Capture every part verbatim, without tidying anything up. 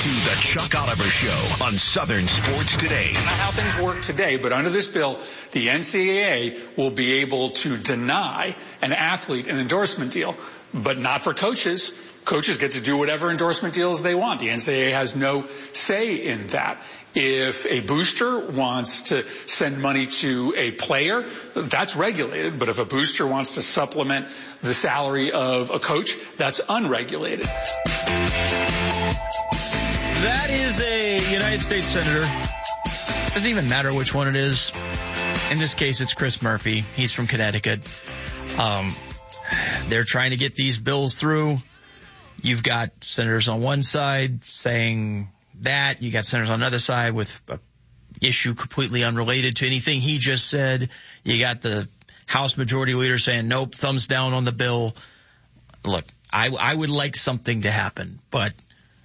To the Chuck Oliver Show on Southern Sports Today. Not how things work today, but under this bill, the N C double A will be able to deny an athlete an endorsement deal, but not for coaches. Coaches get to do whatever endorsement deals they want. The N C double A has no say in that. If a booster wants to send money to a player, that's regulated. But if a booster wants to supplement the salary of a coach, that's unregulated. That is a United States Senator. Doesn't even matter which one it is. In this case, it's Chris Murphy. He's from Connecticut. Um, they're trying to get these bills through. You've got senators on one side saying that. You got senators on the other side with an issue completely unrelated to anything he just said. You got the House Majority Leader saying, nope, thumbs down on the bill. Look, I, I would like something to happen, but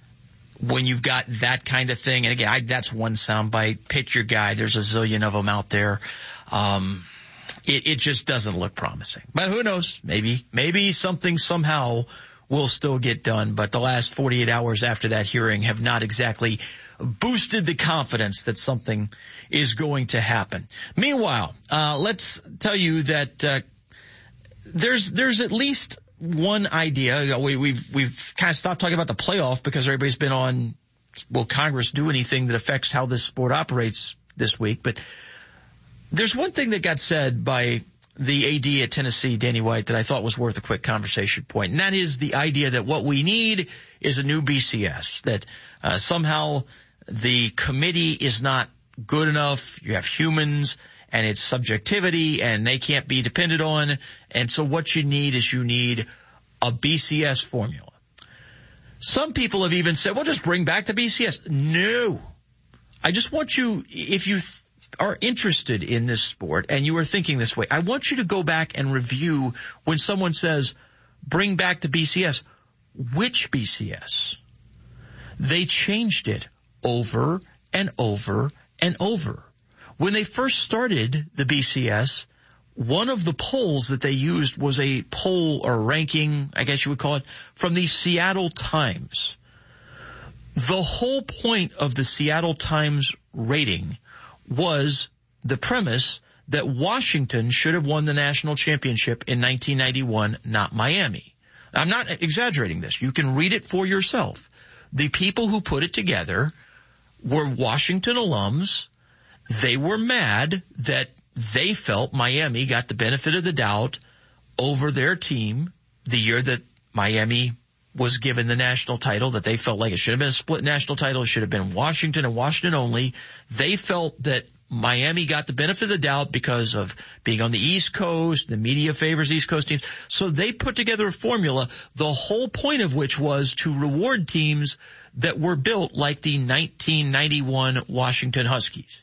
when you've got that kind of thing, and again, I, that's one soundbite, pick your guy. There's a zillion of them out there. Um, it, it just doesn't look promising. But who knows? Maybe, maybe something somehow will still get done. But the last forty-eight hours after that hearing have not exactly boosted the confidence that something is going to happen. Meanwhile, uh, let's tell you that, uh, there's, there's at least one idea. We, we've, we've kind of stopped talking about the playoff because everybody's been on, will Congress do anything that affects how this sport operates this week? But there's one thing that got said by the A D at Tennessee, Danny White, that I thought was worth a quick conversation point. And that is the idea that what we need is a new B C S, that uh, somehow the committee is not good enough. You have humans and it's subjectivity, and they can't be depended on. And so what you need is you need a B C S formula. Some people have even said, well, just bring back the B C S. No. I just want you, if you th- are interested in this sport and you are thinking this way, I want you to go back and review when someone says, bring back the B C S. Which B C S? They changed it over and over and over. When they first started the B C S, one of the polls that they used was a poll or ranking, I guess you would call it, from the Seattle Times. The whole point of the Seattle Times rating was the premise that Washington should have won the national championship in nineteen ninety-one, not Miami. I'm not exaggerating this. You can read it for yourself. The people who put it together were Washington alums. They were mad that they felt Miami got the benefit of the doubt over their team the year that Miami was given the national title, that they felt like it should have been a split national title. It should have been Washington and Washington only. They felt that Miami got the benefit of the doubt because of being on the East Coast. The media favors East Coast teams. So they put together a formula, the whole point of which was to reward teams that were built like the nineteen ninety-one Washington Huskies,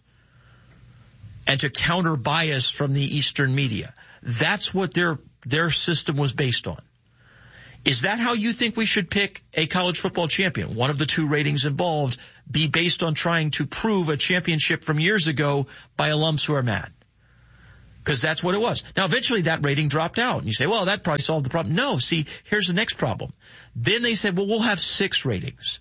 and to counter bias from the Eastern media. That's what their their system was based on. Is that how you think we should pick a college football champion? One of the two ratings involved be based on trying to prove a championship from years ago by alums who are mad? Because that's what it was. Now, eventually that rating dropped out. And you say, well, that probably solved the problem. No, see, here's the next problem. Then they said, well, we'll have six ratings.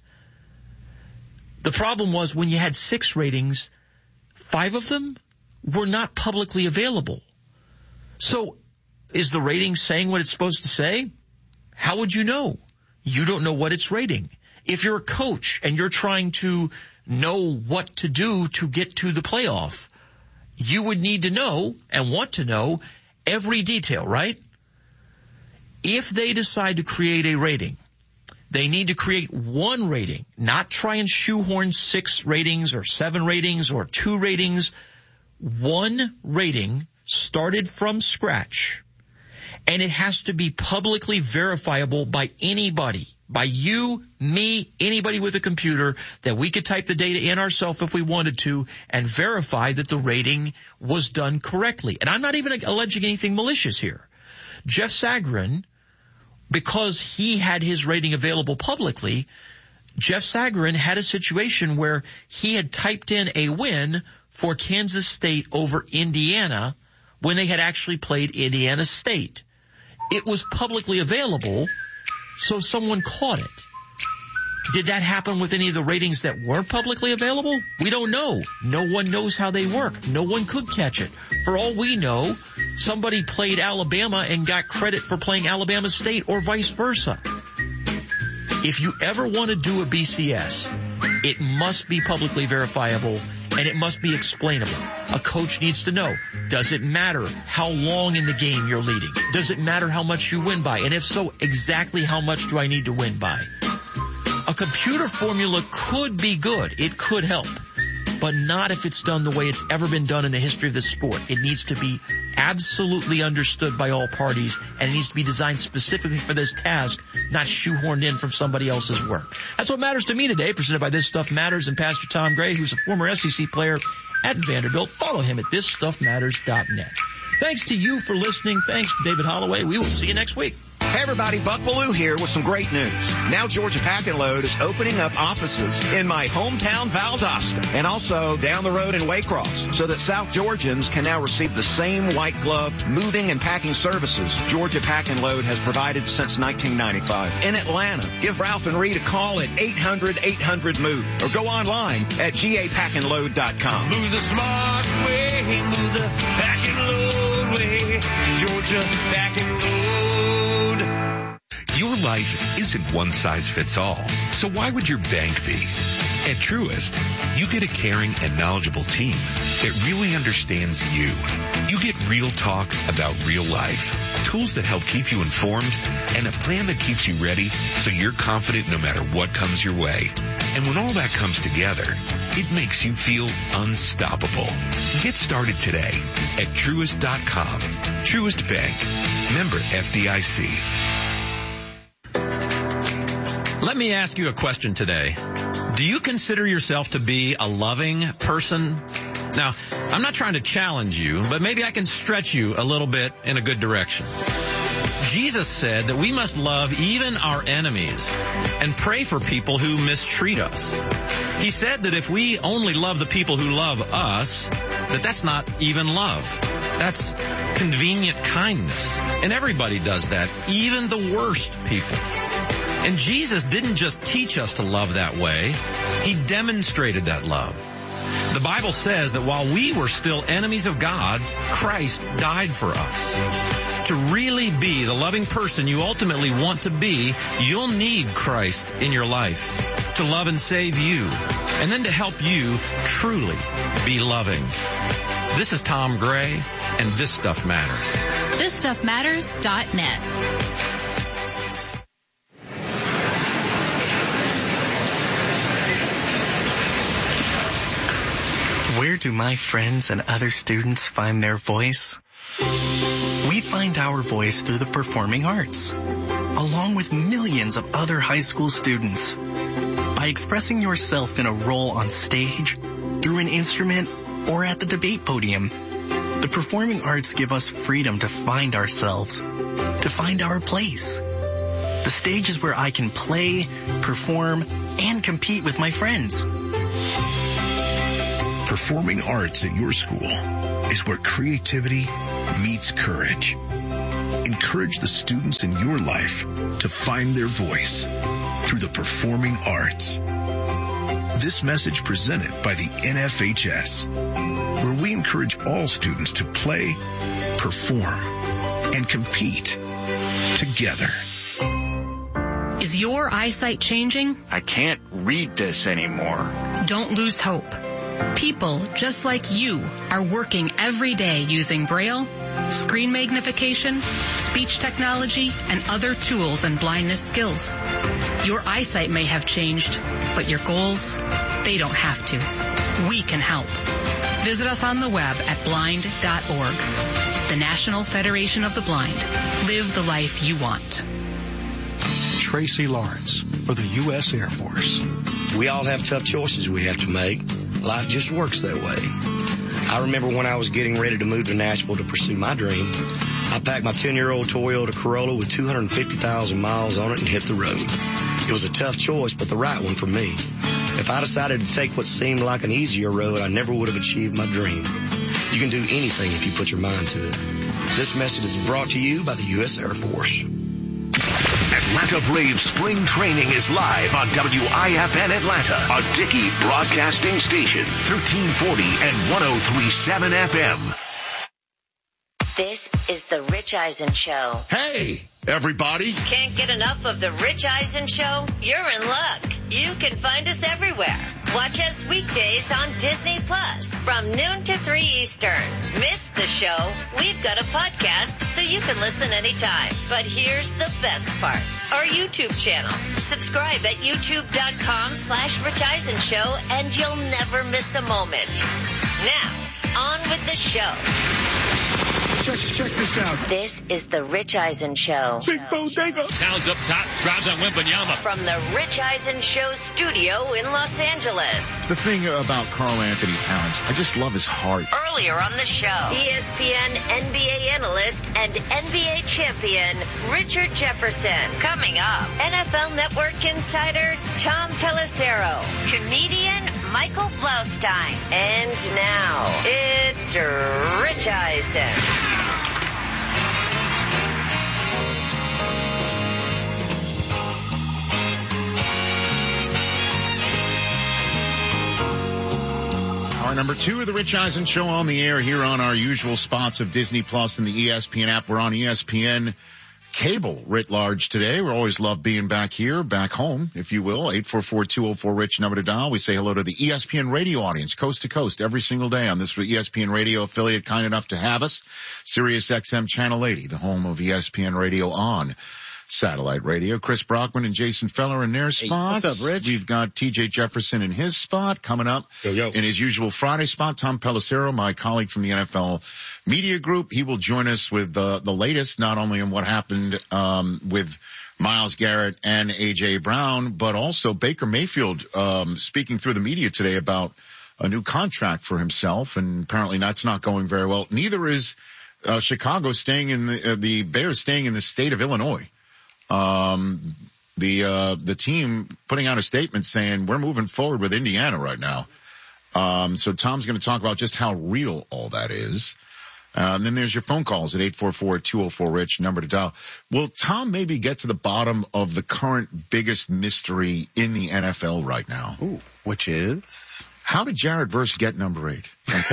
The problem was when you had six ratings, five of them were not publicly available. So is the rating saying what it's supposed to say? How would you know? You don't know what it's rating. If you're a coach and you're trying to know what to do to get to the playoff, you would need to know and want to know every detail, right? If they decide to create a rating, they need to create one rating, not try and shoehorn six ratings or seven ratings or two ratings. One rating started from scratch, and it has to be publicly verifiable by anybody, by you, me, anybody with a computer, that we could type the data in ourselves if we wanted to and verify that the rating was done correctly. And I'm not even alleging anything malicious here. Jeff Sagarin, because he had his rating available publicly, Jeff Sagarin had a situation where he had typed in a win for Kansas State over Indiana when they had actually played Indiana State. It was publicly available, so someone caught it. Did that happen with any of the ratings that were publicly available? We don't know. No one knows how they work. No one could catch it. For all we know, somebody played Alabama and got credit for playing Alabama State or vice versa. If you ever want to do a B C S, it must be publicly verifiable and it must be explainable. A coach needs to know, does it matter how long in the game you're leading? Does it matter how much you win by? And if so, exactly how much do I need to win by? A computer formula could be good. It could help. But not if it's done the way it's ever been done in the history of the sport. It needs to be absolutely understood by all parties, and it needs to be designed specifically for this task, not shoehorned in from somebody else's work. That's what matters to me today, presented by This Stuff Matters and Pastor Tom Gray, who's a former S E C player at Vanderbilt. Follow him at this stuff matters dot net. Thanks to you for listening. Thanks to David Holloway. We will see you next week. Hey everybody, Buck Bellew here with some great news. Now Georgia Pack and Load is opening up offices in my hometown Valdosta and also down the road in Waycross so that South Georgians can now receive the same white glove moving and packing services Georgia Pack and Load has provided since nineteen ninety-five. In Atlanta, give Ralph and Reed a call at eight hundred eight hundred move or go online at G A pack and load dot com. Move the smart way, move the pack and load way, Georgia Pack and Load. Your life isn't one size fits all, so why would your bank be? At Truist, you get a caring and knowledgeable team that really understands you. You get real talk about real life, tools that help keep you informed, and a plan that keeps you ready so you're confident no matter what comes your way. And when all that comes together, it makes you feel unstoppable. Get started today at Truist dot com. Truist Bank. Member F D I C. Let me ask you a question today. Do you consider yourself to be a loving person? Now, I'm not trying to challenge you, but maybe I can stretch you a little bit in a good direction. Jesus said that we must love even our enemies and pray for people who mistreat us. He said that if we only love the people who love us, that that's not even love. That's convenient kindness. And everybody does that, even the worst people. And Jesus didn't just teach us to love that way. He demonstrated that love. The Bible says that while we were still enemies of God, Christ died for us. To really be the loving person you ultimately want to be, you'll need Christ in your life to love and save you, and then to help you truly be loving. This is Tom Gray, and This Stuff Matters. this stuff matters dot net. Where do my friends and other students find their voice? We find our voice through the performing arts, along with millions of other high school students. By expressing yourself in a role on stage, through an instrument, or at the debate podium, the performing arts give us freedom to find ourselves, to find our place. The stage is where I can play, perform, and compete with my friends. Performing arts at your school is where creativity meets courage. Encourage the students in your life to find their voice through the performing arts. This message presented by the N F H S, where we encourage all students to play, perform, and compete together. Is your eyesight changing? I can't read this anymore. Don't lose hope. People just like you are working every day using Braille, screen magnification, speech technology, and other tools and blindness skills. Your eyesight may have changed, but your goals, they don't have to. We can help. Visit us on the web at blind dot org. The National Federation of the Blind. Live the life you want. Tracy Lawrence for the U S Air Force. We all have tough choices we have to make. Life just works that way. I remember when I was getting ready to move to Nashville to pursue my dream, I packed my ten-year-old Toyota Corolla with two hundred fifty thousand miles on it and hit the road. It was a tough choice, but the right one for me. If I decided to take what seemed like an easier road, I never would have achieved my dream. You can do anything if you put your mind to it. This message is brought to you by the U S Air Force. At Atlanta Braves spring training is live on W I F N Atlanta, a Dickey broadcasting station, thirteen forty and one oh three point seven F M. This is the Rich Eisen Show. Hey, everybody. Can't get enough of the Rich Eisen Show? You're in luck. You can find us everywhere. Watch us weekdays on Disney Plus from noon to three Eastern. Miss the show? We've got a podcast so you can listen anytime. But here's the best part. Our YouTube channel. Subscribe at youtube.com slash Rich Eisen Show and you'll never miss a moment. Now, on with the show. Check, check this out. This is the Rich Eisen Show. Big bodega. Towns up top, drives on Wembanyama. From the Rich Eisen Show studio in Los Angeles. The thing about Karl Anthony Towns, I just love his heart. Earlier on the show, E S P N N B A analyst and N B A champion Richard Jefferson. Coming up, N F L Network insider Tom Pelissero, comedian Michael Blaustein. And now, it's Rich Eisen. Hour number two of the Rich Eisen Show on the air here on our usual spots of Disney Plus and the E S P N app. We're on E S P N cable writ large today. We always love being back here, back home, if you will. eight four four, two oh four, RICH, number to dial. We say hello to the E S P N radio audience, coast to coast, every single day on this E S P N radio affiliate, kind enough to have us. Sirius X M Channel eighty, the home of E S P N radio on satellite radio. Chris Brockman and Jason Feller in their spots. Hey, what's up, Rich? We've got T J Jefferson in his spot coming up. Yo, yo. In his usual Friday spot. Tom Pelissero, my colleague from the N F L Media Group. He will join us with the, the latest, not only on what happened um, with Myles Garrett and A J Brown, but also Baker Mayfield um, speaking through the media today about a new contract for himself, and apparently that's not going very well. Neither is uh, Chicago staying in the uh, the Bears staying in the state of Illinois. Um, the, uh, the team putting out a statement saying we're moving forward with Indiana right now. Um, so Tom's going to talk about just how real all that is. Uh, and then there's your phone calls at eight four four, two oh four, RICH, number to dial. Will Tom maybe get to the bottom of the current biggest mystery in the N F L right now? Ooh, which is? How did Jared Verse get number eight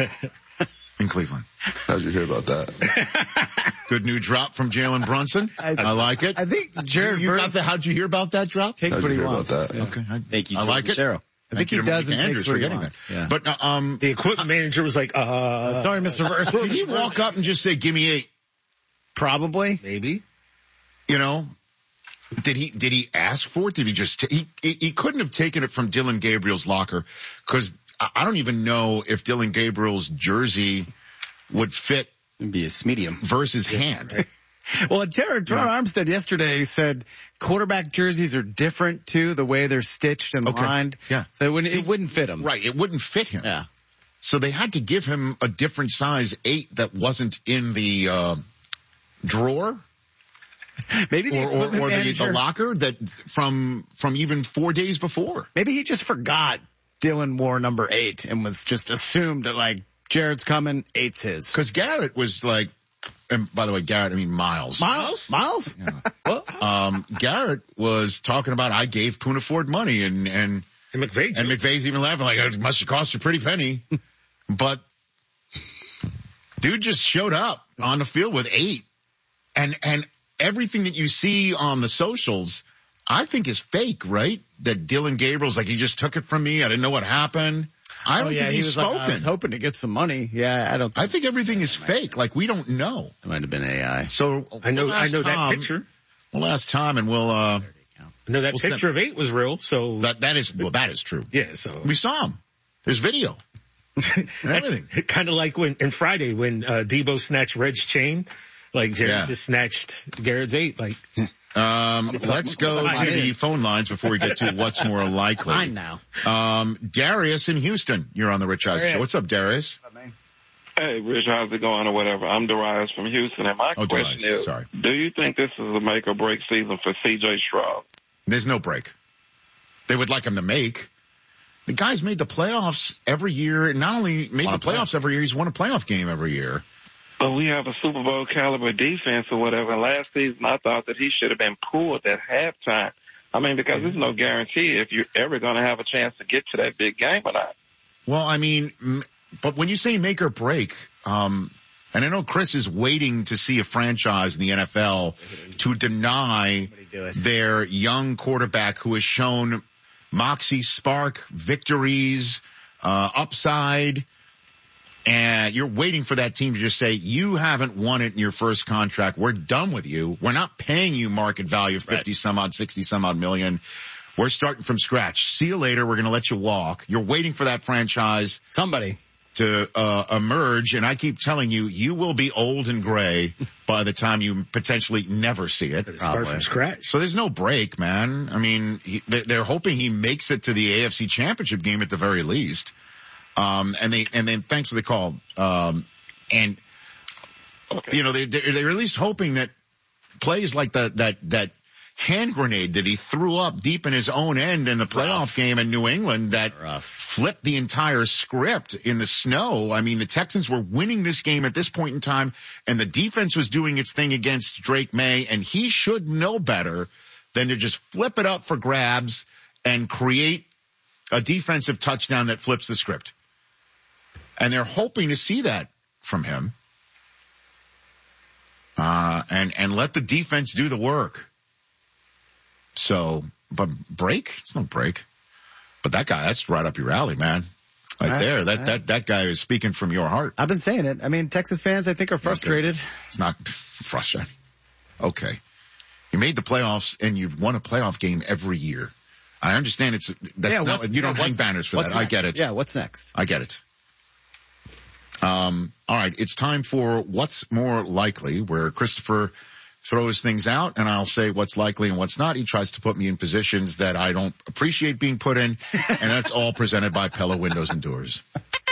in Cleveland? How'd you hear about that? Good new drop from Jalen Brunson. I, I like it. I think Jared you, you Verse. got the, how'd you hear about that drop? Takes How'd what you he hear wants. about that? Yeah. Okay. I, Thank you, I like it. Sarah. I think he does and takes what he wants. That. Yeah. But, uh, um, the equipment manager was like, uh, sorry, Mister Verse. Did he walk up and just say, give me eight? Probably. Maybe. You know, did he, did he ask for it? Did he just, t- he, he couldn't have taken it from Dylan Gabriel's locker, because I don't even know if Dylan Gabriel's jersey would fit. It'd be a medium versus hand. Well, Terror yeah. Armstead yesterday said quarterback jerseys are different too, the way they're stitched and okay. lined. Yeah. So it wouldn't, it wouldn't fit him. Right. It wouldn't fit him. Yeah. So they had to give him a different size eight that wasn't in the, uh, drawer. Maybe the, or, or, or the, the locker that from, from even four days before. Maybe he just forgot Dylan wore number eight and was just assumed that like Jared's coming, eight's his. Cause Garrett was like, and by the way, Garrett, I mean Miles. Miles? Miles? Yeah. um, Garrett was talking about, I gave Poona Ford money, and, and, and McVay, and McVay's even laughing like, it must have cost a pretty penny. But dude just showed up on the field with eight, and, and everything that you see on the socials, I think is fake, right? That Dylan Gabriel's like, he just took it from me. I didn't know what happened. I don't oh, yeah, think he he's was spoken. Like, I was hoping to get some money. Yeah, I don't think I think everything is fake. Like, we don't know. It might have been A I. So I know, I know Tom, that picture. Well, last time, and we'll, uh, I know that we'll picture send, of eight was real, so. That, that is, well, that is true. Yeah, so. We saw him. There's video. And everything. Kind of like when, in Friday, when, uh, Debo snatched Red's chain, like Jared yeah. just snatched Garrett's eight, like. Um, let's go to the phone lines before we get to what's more likely. Fine now. Um, Darius in Houston, you're on the Rich Eisen Show. What's up, Darius? Hey, Rich, how's it going or whatever? I'm Darius from Houston, and my oh, question Darius. is, Sorry. do you think this is a make or break season for C J Stroud? There's no break. They would like him to make. The guy's made the playoffs every year, and not only made the playoffs every year, he's won a playoff game every year. But we have a Super Bowl caliber defense or whatever. Last season, I thought that he should have been pulled at halftime. I mean, because there's no guarantee if you're ever going to have a chance to get to that big game or not. Well, I mean, but when you say make or break, um, and I know Chris is waiting to see a franchise in the N F L to deny their young quarterback who has shown moxie, spark, victories, uh, upside. And you're waiting for that team to just say, you haven't won it in your first contract. We're done with you. We're not paying you market value of fifty right. some odd, sixty some odd million. We're starting from scratch. See you later. We're going to let you walk. You're waiting for that franchise. Somebody. To uh, emerge. And I keep telling you, you will be old and gray by the time you potentially never see it. Start from scratch. So there's no break, man. I mean, he, they're hoping he makes it to the A F C Championship game at the very least. Um, and they, and then thanks for the call. Um, and, okay. you know, they, they're at least hoping that plays like the, that, that hand grenade that he threw up deep in his own end in the playoff Rough. game in New England that Rough. flipped the entire script in the snow. I mean, the Texans were winning this game at this point in time, and the defense was doing its thing against Drake May, and he should know better than to just flip it up for grabs and create a defensive touchdown that flips the script. And they're hoping to see that from him. Uh, and, and let the defense do the work. So, but break? It's no break. But that guy, that's right up your alley, man. Right, right there. That, right. that, that guy is speaking from your heart. I've been saying it. I mean, Texas fans, I think, are frustrated. Okay. It's not frustrating. Okay. You made the playoffs and you've won a playoff game every year. I understand it's, that's yeah, not, you don't yeah, hang banners for that. Next? I get it. Yeah, what's next? I get it. Um, all right. It's time for What's More Likely, where Christopher throws things out and I'll say what's likely and what's not. He tries to put me in positions that I don't appreciate being put in, and that's all presented by Pella Windows and Doors.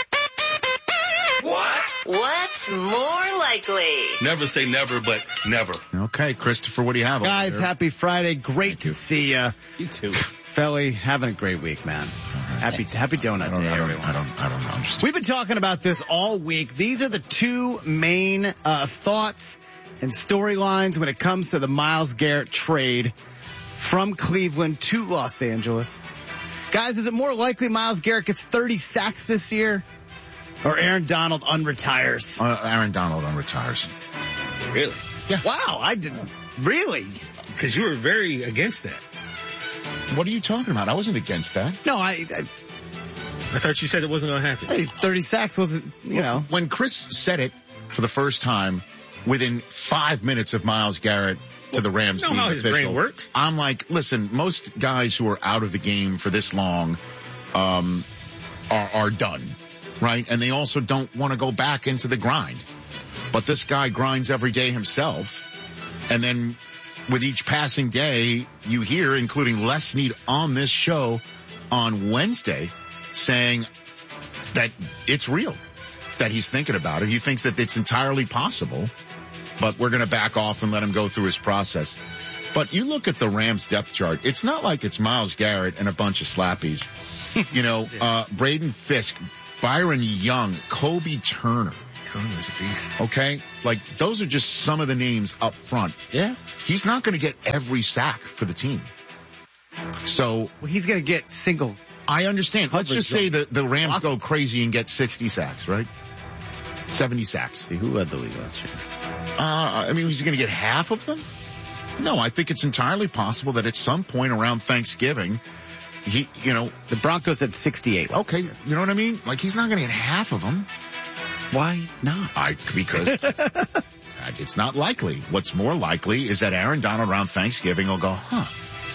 What? What's more likely? Never say never, but never. Okay, Christopher, what do you have? Guys, happy Friday. Great Thank to you. see you. You too. Felly, having a great week, man. Right, happy thanks. Happy donut day, I don't, everyone. I don't, I don't know. Just... We've been talking about this all week. These are the two main uh, thoughts and storylines when it comes to the Myles Garrett trade from Cleveland to Los Angeles. Guys, is it more likely Myles Garrett gets thirty sacks this year or Aaron Donald unretires? Uh, Aaron Donald unretires. Really? Yeah. Wow, I didn't. Really? Because you were very against that. What are you talking about? I wasn't against that. No, I... I I thought you said it wasn't going to happen. Hey, thirty sacks wasn't, you know. When Chris said it for the first time, within five minutes of Myles Garrett to the Rams being official, you know how his brain works. I'm like, listen, most guys who are out of the game for this long um, are, are done, right? And they also don't want to go back into the grind. But this guy grinds every day himself. And then with each passing day, you hear, including Les Snead on this show on Wednesday, saying that it's real, that he's thinking about it. He thinks that it's entirely possible, but we're going to back off and let him go through his process. But you look at the Rams depth chart. It's not like it's Myles Garrett and a bunch of slappies. You know, uh, Braden Fisk, Byron Young, Kobe Turner. Turner's a beast. Okay? Like, those are just some of the names up front. Yeah. He's not going to get every sack for the team. So. Well, he's going to get single. I understand. Let's just say the, the Rams go crazy and get sixty sacks, right? seventy sacks. See, who led the league last year? Uh, I mean, he's going to get half of them? No, I think it's entirely possible that at some point around Thanksgiving, he, you know. The Broncos had sixty-eight. Okay. You know what I mean? Like, he's not going to get half of them. Why not? I, because it's not likely. What's more likely is that Aaron Donald around Thanksgiving will go, huh.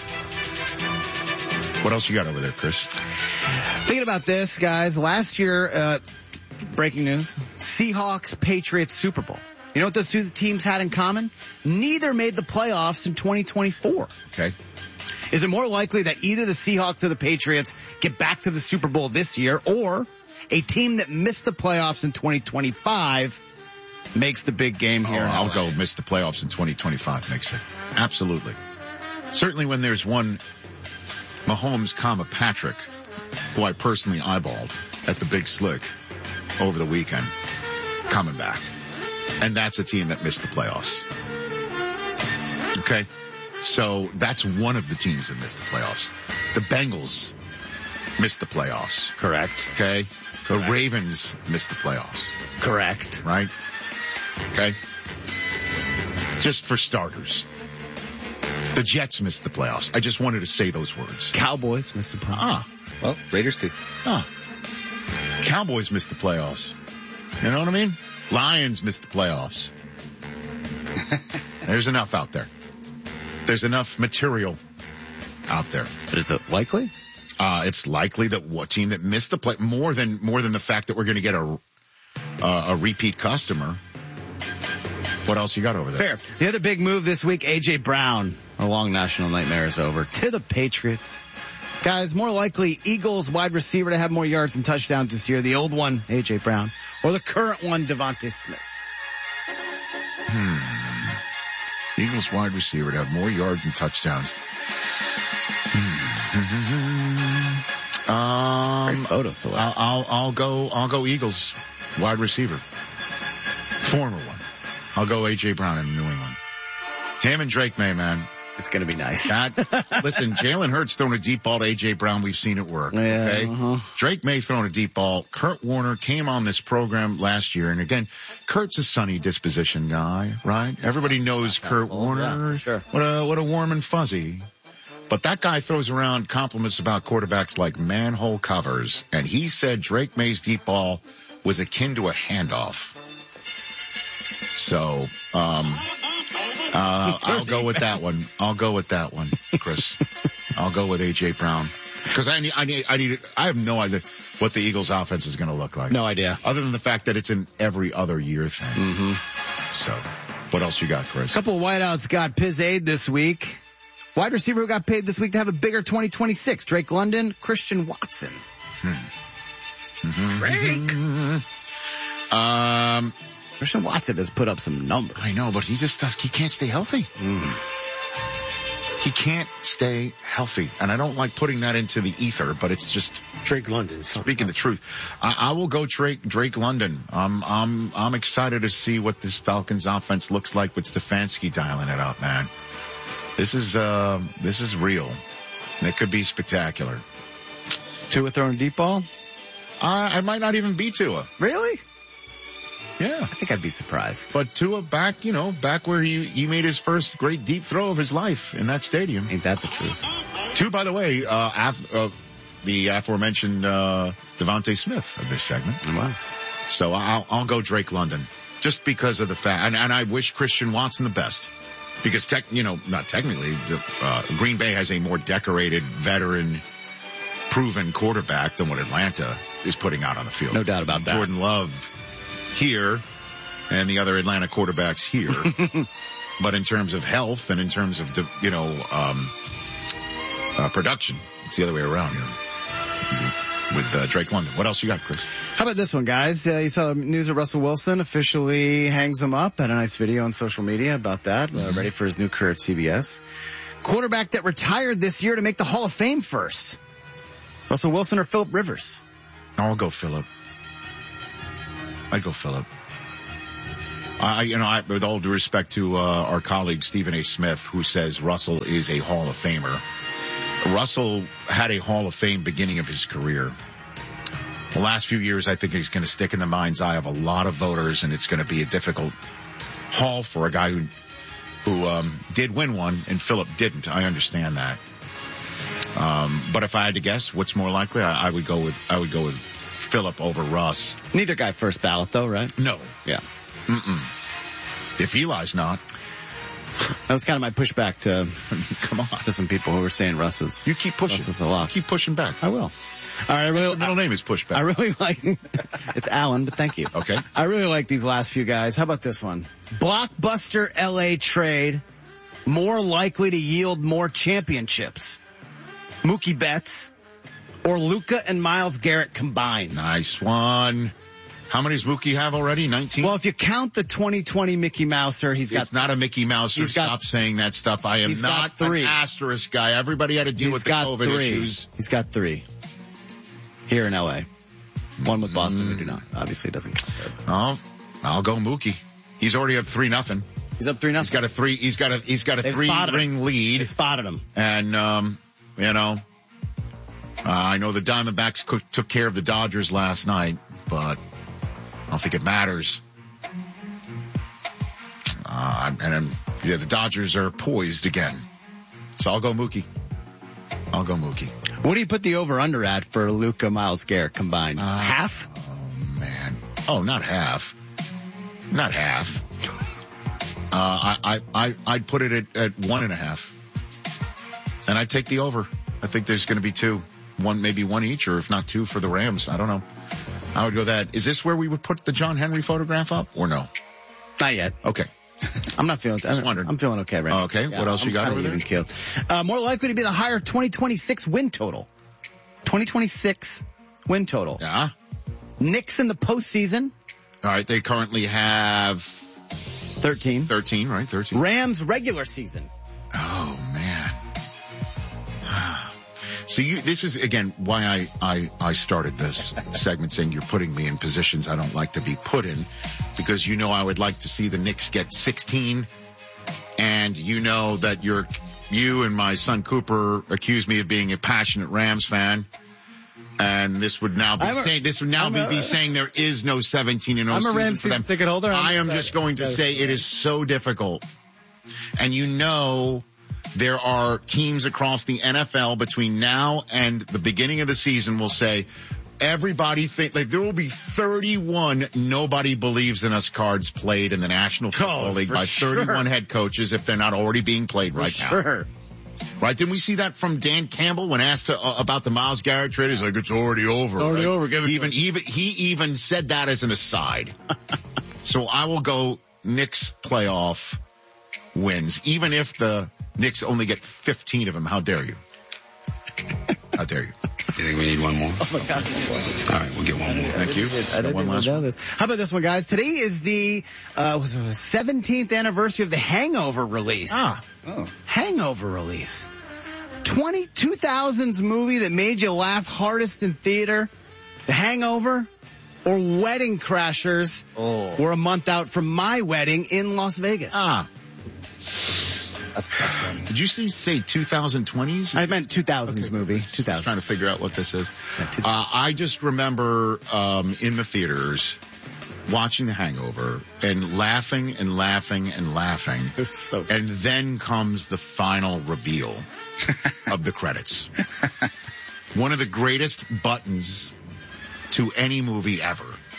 What else you got over there, Chris? Thinking about this, guys. Last year, uh, breaking news, Seahawks, Patriots, Super Bowl. You know what those two teams had in common? Neither made the playoffs in twenty twenty-four. Okay. Is it more likely that either the Seahawks or the Patriots get back to the Super Bowl this year, or a team that missed the playoffs in twenty twenty-five makes the big game here? Oh, I'll go miss the playoffs in twenty twenty-five makes it. Absolutely. Certainly when there's one Mahomes, comma Patrick, who I personally eyeballed at the Big Slick over the weekend, coming back. And that's a team that missed the playoffs. Okay? So that's one of the teams that missed the playoffs. The Bengals missed the playoffs. Correct. Okay? The Ravens missed the playoffs. Correct. Right? Okay? Just for starters. The Jets missed the playoffs. I just wanted to say those words. Cowboys missed the playoffs. Ah. Well, Raiders too. Ah. Cowboys missed the playoffs. You know what I mean? Lions missed the playoffs. There's enough out there. There's enough material out there. But is it likely? Uh, it's likely that what team that missed the play more than more than the fact that we're going to get a uh, a repeat customer. What else you got over there? Fair. The other big move this week, A J Brown. A long national nightmare is over. To the Patriots. Guys, more likely Eagles wide receiver to have more yards and touchdowns this year. The old one, A J Brown, or the current one, Devontae Smith. Hmm. Eagles wide receiver to have more yards and touchdowns. Hmm. Um, Great photo select. I'll, I'll, I'll go, I'll go Eagles wide receiver. Former one. I'll go A J Brown in New England. Him and Drake May, man. It's going to be nice. That, listen, Jalen Hurts throwing a deep ball to A J Brown. We've seen it work. Yeah, okay. Uh-huh. Drake May throwing a deep ball. Kurt Warner came on this program last year. And again, Kurt's a sunny disposition guy, right? Everybody knows Kurt Warner. Yeah, sure. What a, what a warm and fuzzy. But that guy throws around compliments about quarterbacks like manhole covers. And he said Drake May's deep ball was akin to a handoff. So, um, uh, I'll go with that one. I'll go with that one, Chris. I'll go with A J Brown. Cause I need, I need, I need, I have no idea what the Eagles offense is going to look like. No idea. Other than the fact that it's an every other year thing. Mm-hmm. So, what else you got, Chris? A couple of wideouts got Piz aid this week. Wide receiver who got paid this week to have a bigger twenty twenty-six. Drake London, Christian Watson. Hmm. Mm-hmm. Drake. Mm-hmm. Um, Christian Watson has put up some numbers. I know, but he just does, he can't stay healthy. Mm. He can't stay healthy. And I don't like putting that into the ether, but it's just Drake London. Speaking the truth. I, I will go Drake, Drake London. I'm, I'm, I'm excited to see what this Falcons offense looks like with Stefanski dialing it up, man. This is, uh, this is real. It could be spectacular. Tua throwing a deep ball? Uh, I might not even be Tua. Really? Yeah. I think I'd be surprised. But Tua back, you know, back where he, he made his first great deep throw of his life in that stadium. Ain't that the truth? Tua, by the way, uh, af- uh the aforementioned, uh, Devontae Smith of this segment. It was. So I'll, I'll go Drake London just because of the fact, and, and I wish Christian Watson the best because tech, you know, not technically, uh, Green Bay has a more decorated veteran proven quarterback than what Atlanta is putting out on the field. No doubt about that. Jordan Love here and the other Atlanta quarterbacks here. But in terms of health and in terms of, you know, um, uh, production, it's the other way around here with uh, Drake London. What else you got, Chris? How about this one, guys? Uh, you saw the news of Russell Wilson officially hangs him up. Had a nice video on social media about that. Mm-hmm. Uh, ready for his new career at C B S. Quarterback that retired this year to make the Hall of Fame first. Russell Wilson or Phillip Rivers? I'll go Phillip. I'd go Phillip. I, you know, I, with all due respect to uh, our colleague Stephen A. Smith, who says Russell is a Hall of Famer. Russell had a Hall of Fame beginning of his career. The last few years, I think he's going to stick in the mind's eye of a lot of voters, and it's going to be a difficult haul for a guy who who um, did win one, and Phillip didn't. I understand that. Um, but if I had to guess, what's more likely? I, I would go with I would go with Phillip over Russ. Neither guy first ballot, though, right? No. Yeah. Mm-mm. If Eli's not. That was kind of my pushback to, come on, to some people who were saying Russ was. You keep pushing. Russ was a lot. Keep pushing back. I will. All right. I really, the middle name is Pushback. I really like. It's Alan, but thank you. Okay. I really like these last few guys. How about this one? Blockbuster L A trade more likely to yield more championships. Mookie Betts or Luka and Myles Garrett combined. Nice one. How many does Mookie have already? nineteen? Well, if you count the twenty twenty Mickey Mouser, he's got... It's not a Mickey Mouser. He's got, Stop saying that stuff. I am not an asterisk guy. Everybody had to deal he's with the got COVID three. issues. He's got three. Here in L A. One with Boston, mm. we do not. Obviously doesn't count there. Oh, I'll go Mookie. He's already up three nothing. He's up three nothing. He's got a three. He's got a. He's got a They've three spotted ring him. lead. They spotted him. And um, you know, uh, I know the Diamondbacks co- took care of the Dodgers last night, but I don't think it matters. Uh, and um, yeah, the Dodgers are poised again. So I'll go Mookie. I'll go Mookie. What do you put the over-under at for Luka, Miles Garrett combined? Uh, half? Oh, man. Oh, not half. Not half. Uh, I, I, I, I'd put it at, at one and a half. And I'd take the over. I think there's going to be two. One, maybe one each, or if not two for the Rams. I don't know. I would go that. Is this where we would put the John Henry photograph up or no? Not yet. Okay. I'm not feeling. Just I'm, wondering. I'm feeling okay right now. Oh, okay. Yeah, what else I'm you got over there? Even killed. Uh, more likely to be the higher twenty twenty-six win total. twenty twenty-six win total. Yeah. Knicks in the postseason. All right. They currently have thirteen. thirteen, right? thirteen. Rams regular season. Oh man. So you, this is again why I, I, I started this segment saying you're putting me in positions I don't like to be put in, because you know I would like to see the Knicks get sixteen, and you know that you're, you and my son Cooper accuse me of being a passionate Rams fan, and this would now be I'm a, saying this would now I'm be, a, be saying there is no seventeen and oh I'm a season Rams for them. ticket holder. I'm I am just going to say it is so difficult, and you know. There are teams across the N F L between now and the beginning of the season will say, everybody think, like there will be thirty-one nobody believes in us cards played in the National Football oh, League by sure. thirty-one head coaches if they're not already being played for right sure. now. Right? Didn't we see that from Dan Campbell when asked to, uh, about the Myles Garrett trade? He's like, it's already over. It's already right? over. Give it even, even, he even said that as an aside. So I will go Knicks playoff wins, even if the Knicks only get fifteen of them. How dare you? How dare you? You think we need one more? Oh my God. All right, we'll get one more. Thank you. I didn't one even last know one. this. How about this one, guys? Today is the uh, was it the seventeenth anniversary of the Hangover release. Ah. Oh. Hangover release. twenty, two thousands movie that made you laugh hardest in theater. The Hangover or Wedding Crashers Oh. were a month out from my wedding in Las Vegas. Ah. That's a tough one. Did you say, say twenty twenties? I meant two thousands Okay. movie. two I was thousand. trying to figure out what this is. Yeah, Uh, I just remember um, in the theaters watching The Hangover and laughing and laughing and laughing. It's so good. And then comes the final reveal of the credits. One of the greatest buttons to any movie ever.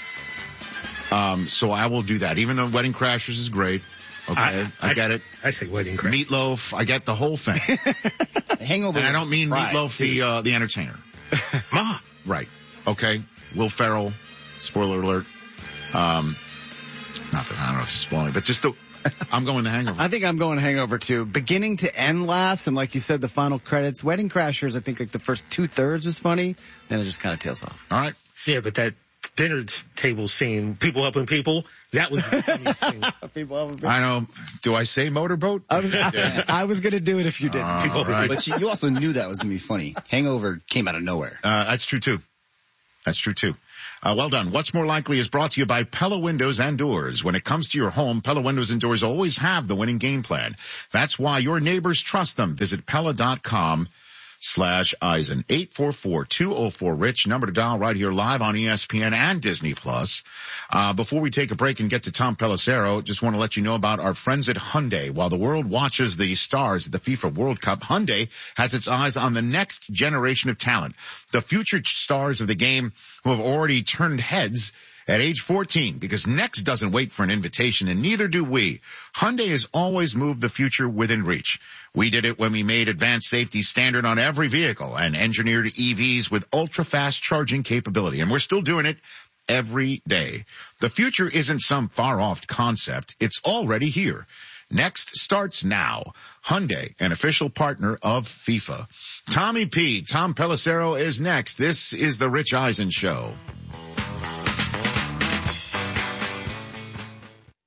Um, so I will do that. Even though Wedding Crashers is great. Okay, I, I, I get it. I say Wedding Crashers. Meatloaf, I get the whole thing. Hangover. And I was don't a mean surprise, Meatloaf, too. the uh, the entertainer. Ma. Right. Okay. Will Ferrell. Spoiler alert. Um, not that I don't know if it's spoiling, but just the. I'm going The Hangover. I think I'm going Hangover too. Beginning to end laughs, and like you said, the final credits. Wedding Crashers, I think like the first two thirds is funny, then it just kind of tails off. All right. Yeah, but that dinner table scene, people helping people, that was the funniest thing. People have a big- I know. Do I say motorboat? I was, I, I was going to do it if you didn't. All right. But you, you also knew that was going to be funny. Hangover came out of nowhere. Uh, that's true too. That's true too. Uh, well done. What's More Likely is brought to you by Pella Windows and Doors. When it comes to your home, Pella Windows and Doors always have the winning game plan. That's why your neighbors trust them. Visit Pella.com slash Eisen. eight four four, two oh four, RICH. Number to dial right here live on E S P N and Disney Plus. Uh, before we take a break and get to Tom Pelissero, just want to let you know about our friends at Hyundai. While the world watches the stars at the FIFA World Cup, Hyundai has its eyes on the next generation of talent. The future stars of the game who have already turned heads at age fourteen, because next doesn't wait for an invitation, and neither do we. Hyundai has always moved the future within reach. We did it when we made advanced safety standard on every vehicle and engineered E Vs with ultra-fast charging capability, and we're still doing it every day. The future isn't some far-off concept. It's already here. Next starts now. Hyundai, an official partner of FIFA. Tommy P, Tom Pelissero is next. This is the Rich Eisen Show.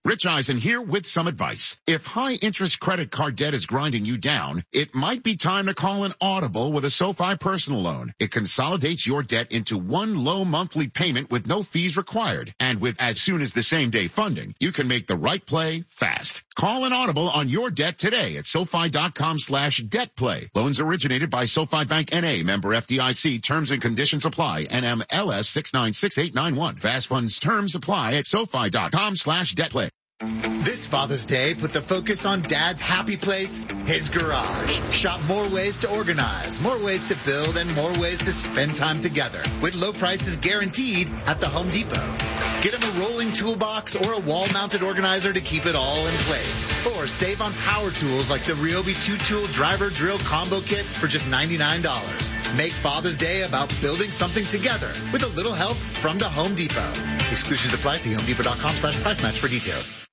Rich Eisen here with some advice. If high interest credit card debt is grinding you down, it might be time to call an Audible with a SoFi personal loan. It consolidates your debt into one low monthly payment with no fees required. And with as soon as the same day funding, you can make the right play fast. Call an Audible on your debt today at SoFi.com slash debt play. Loans originated by SoFi Bank N A, member F D I C. Terms and conditions apply. N M L S six nine six eight nine one. Fast funds terms apply at SoFi.com slash debt play. This Father's Day, put the focus on Dad's happy place, his garage. Shop more ways to organize, more ways to build, and more ways to spend time together. With low prices guaranteed at the Home Depot. Get him a rolling toolbox or a wall-mounted organizer to keep it all in place. Or save on power tools like the Ryobi two-tool driver drill combo kit for just ninety-nine dollars. Make Father's Day about building something together with a little help from the Home Depot. Exclusions apply. See homedepot.com slash price match for details.